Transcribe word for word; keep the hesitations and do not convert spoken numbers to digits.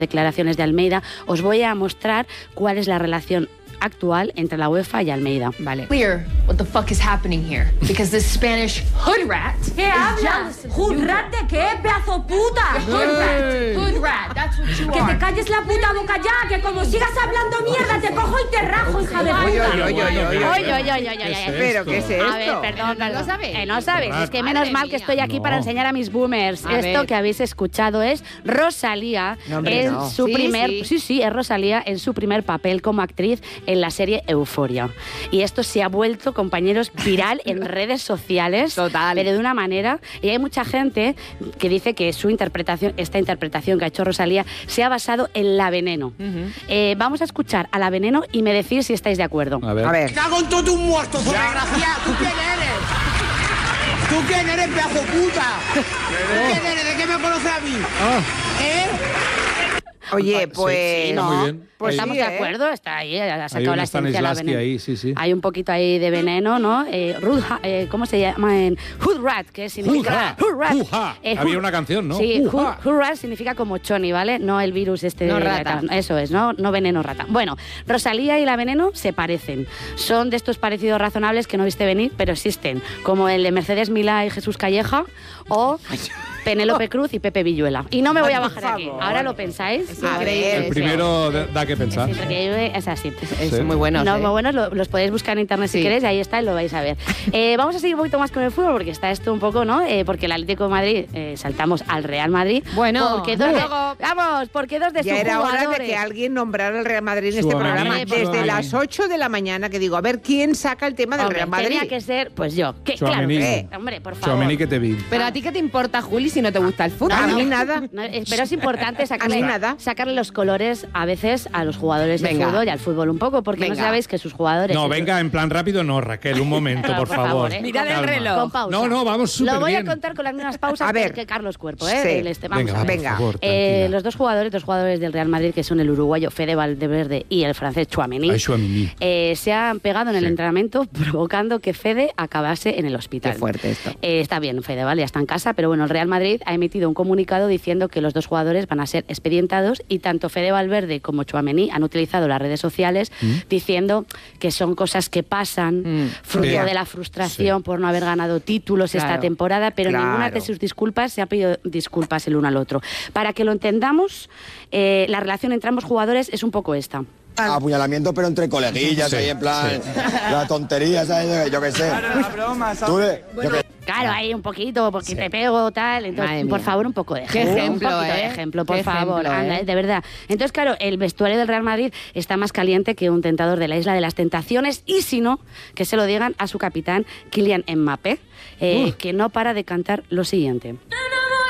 declaraciones de Almeida, os voy a mostrar cuál es la relación actual entre la UEFA y Almeida. Vale. Clear what the fuck is happening here, because this Spanish hood rat. ¿Qué hablas? ¿Hood rat de qué, pedazo puta? Hood rat, hood rat. That's what you Que are. te calles la puta boca ya, que como sigas hablando mierda te cojo y te rajo, hija de puta. Oye, oye, oye, oye, Oye, oye, oye, oye, oye. ¿Pero qué es esto? A ver, perdón, perdón. ¿No sabes? Eh, no sabes, es que menos Madre mal que mía. estoy aquí No. para enseñar a mis boomers. A Esto ver. que habéis escuchado es Rosalía No, hombre, en no. su Sí, primer, sí. sí, sí, es Rosalía en su primer papel como actriz en la serie Euforia. Y esto se ha vuelto, compañeros, viral en redes sociales, Total. pero de una manera. Y hay mucha gente que dice que su interpretación, esta interpretación que ha hecho Rosalía, se ha basado en La Veneno. Eh, vamos a escuchar a La Veneno y me decís si estáis de acuerdo. A ver. A ver. ¡Cago en todo tu muerto, por desgraciado! ¿Tú quién eres? ¿Tú quién eres, pedazo puta? ¿Tú quién eres? ¿De qué me conoces a mí? ¿Eh? Oye, Sí, pues... sí, No, muy bien. Pues estamos sí, de ¿eh? acuerdo, está ahí, ha Hay sacado un la esencia de La Stanislavski Veneno. ahí, sí, sí. Hay un poquito ahí de veneno, ¿no? Eh, Ruth Ha- eh, ¿Cómo se llama? En Hood Rat, que significa... Hood Rat. Hood Rat. Hood Rat. Eh, Había Hood- una canción, ¿no? Sí, Hood Hood, Rat. Hood Rat significa como choni, ¿vale? No el virus este No de... rata. Eso es, ¿no? No veneno, rata. Bueno, Rosalía y La Veneno se parecen. Son de estos parecidos razonables que no viste venir, pero existen. Como el de Mercedes Milá y Jesús Calleja, o Penélope Cruz y Pepe Villuela. Y no me voy a Ay, bajar por aquí. favor. Ahora lo pensáis. Es A ver, increíble. El primero da da que pensar. Sí, porque es así. Es Sí. muy bueno. No, muy buenos, lo- los podéis buscar en internet si Sí. queréis, ahí está y lo vais a ver. Eh, vamos a seguir un poquito más con el fútbol porque está esto un poco, ¿no? Eh, porque el Atlético de Madrid, eh, saltamos al Real Madrid. Bueno, porque dos de, luego- vamos, porque dos de Ya sus era hora de jugadores... que alguien nombrara el Real Madrid en Su este amigo, programa. su Desde amigo. las ocho de la mañana que digo, a ver quién saca el tema del Hombre, Real Madrid. tenía que ser, pues yo. Que, claro, Tchouaméni. que sí. Hombre, por favor. Tchouaméni que te vi. Pero a ti qué te importa, Juli, si no te gusta el fútbol. No, a no. mí nada. No, eh, pero es importante sacarle, A mí nada. sacarle los colores a veces a los jugadores de Venga. fútbol y al fútbol un poco, porque Venga. no sabéis que sus jugadores... No, sus- venga, en plan rápido, no, Raquel, un momento, Por por favor, favor. ¿eh? Mirad el Calma. reloj. Con pausa. No, no, vamos súper Lo voy bien. a contar con las mismas pausas A ver. que Carlos Cuerpo, ¿eh? Sí. El este, vamos Venga, a va, ver. por Venga. favor, Eh, tranquila. los dos jugadores, dos jugadores del Real Madrid, que son el uruguayo Fede Valdeverde y el francés Tchouaméni, Ay, Tchouaméni. eh, se han pegado en el Sí. entrenamiento provocando que Fede acabase en el hospital. Qué fuerte esto. Eh, está bien, Fede, ¿vale? Ya está en casa, pero bueno, el Real Madrid ha emitido un comunicado diciendo que los dos jugadores van a ser expedientados y tanto Fede Valverde como Tchouaméni han utilizado las redes sociales diciendo que son cosas que pasan, Mm. fruto Sí. de la frustración Sí. por no haber ganado títulos esta Claro. temporada, pero Claro. ninguna de sus disculpas se ha pedido disculpas el uno al otro. Para que lo entendamos, eh, la relación entre ambos jugadores es un poco esta. Apuñalamiento, pero entre coleguillas, Sí, ahí en plan, sí. la tontería, ¿sabes? Yo qué sé. Tú le- yo qué- Claro, ahí un poquito, porque te pego, tal. Entonces, Madre por mía. favor, un poco de Qué ejemplo. ejemplo, un poquito ¿eh? de ejemplo, por Qué favor. ejemplo, anda, ¿eh? de verdad. Entonces, claro, el vestuario del Real Madrid está más caliente que un tentador de la Isla de las Tentaciones. Y si no, que se lo digan a su capitán, Kylian Mbappé, eh, que no para de cantar lo siguiente.